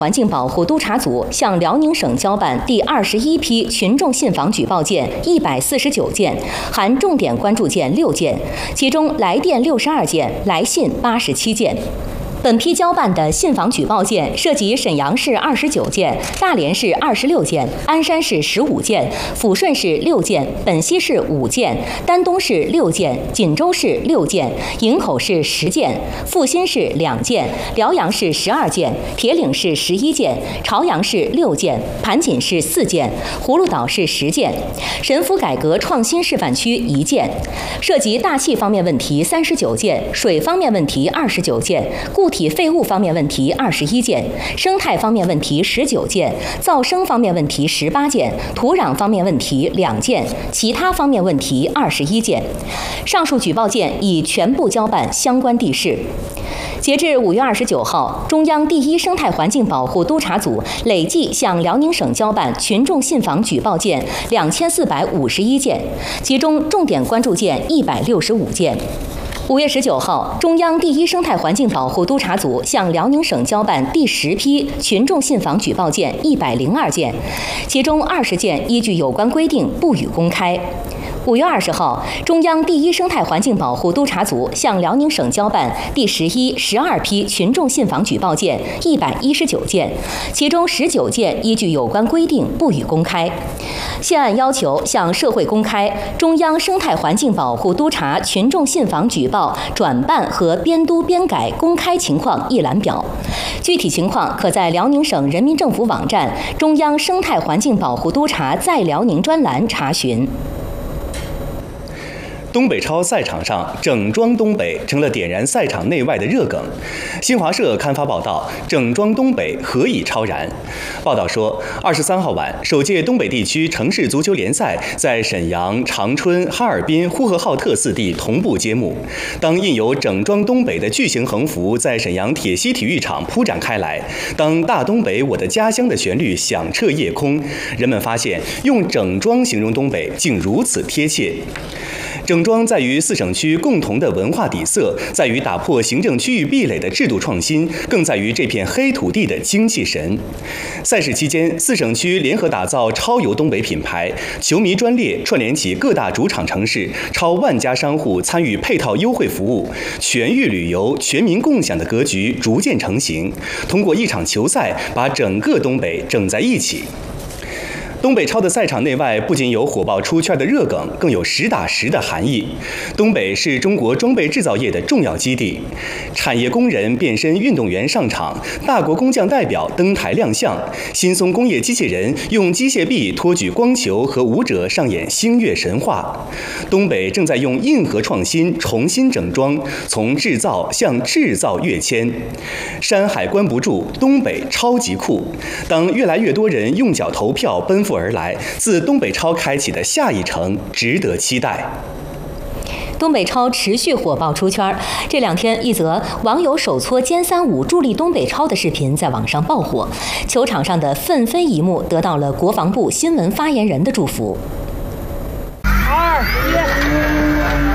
环境保护督察组向辽宁省交办第21批群众信访举报件149件，含重点关注件6件，其中来电62件，来信87件。本批交办的信访举报件涉及沈阳市29件、大连市26件、鞍山市15件、抚顺市6件、本溪市5件、丹东市6件、锦州市6件、营口市10件、阜新市2件、辽阳市12件、铁岭市11件、朝阳市6件、盘锦市4件、葫芦岛市10件、神府改革创新示范区1件，涉及大气方面问题39件、水方面问题29件、固体废物方面问题21件，生态方面问题19件，噪声方面问题18件，土壤方面问题2件，其他方面问题21件。上述举报件已全部交办相关地市。截至5月29号，中央第一生态环境保护督察组累计向辽宁省交办群众信访举报件2451件，其中重点关注件165件。5月19号，中央第一生态环境保护督察组向辽宁省交办第10批群众信访举报件102件，其中20件依据有关规定不予公开。5月20号，中央第一生态环境保护督察组向辽宁省交办第11、12批群众信访举报件119件，其中19件依据有关规定不予公开。现案要求向社会公开中央生态环境保护督察群众信访举报转办和编督编改公开情况一览表，具体情况可在辽宁省人民政府网站中央生态环境保护督察在辽宁专栏查询。 东北超赛场上，整装东北成了点燃赛场内外的热梗。新华社刊发报道，整装东北何以超燃？报道说，23号晚，首届东北地区城市足球联赛在沈阳、长春、哈尔滨、呼和浩特4地同步揭幕。当印有整装东北的巨型横幅在沈阳铁西体育场铺展开来，当大东北我的家乡的旋律响彻夜空，人们发现用整装形容东北竟如此贴切。整装在于4省区共同的文化底色，在于打破行政区域壁垒的制度创新，更在于这片黑土地的精气神。赛事期间，4省区联合打造超游东北品牌，球迷专列串联起各大主场城市，超万家商户参与配套优惠服务，全域旅游、全民共享的格局逐渐成型。通过一场球赛，把整个东北整在一起。东北超的赛场内外不仅有火爆出圈的热梗，更有实打实的含义。东北是中国装备制造业的重要基地，产业工人变身运动员上场，大国工匠代表登台亮相，新松工业机器人用机械臂托举光球和舞者上演星月神话。东北正在用硬核创新重新整装，从制造向制造跃迁。山海关不住，东北超级酷。当越来越多人用脚投票奔赴而来，自东北超开启的下一程值得期待。 东北超持续火爆出圈，这2天一则网友手搓歼35助力东北超的视频在网上爆火，球场上的纷飞一幕得到了国防部新闻发言人的祝福。2、1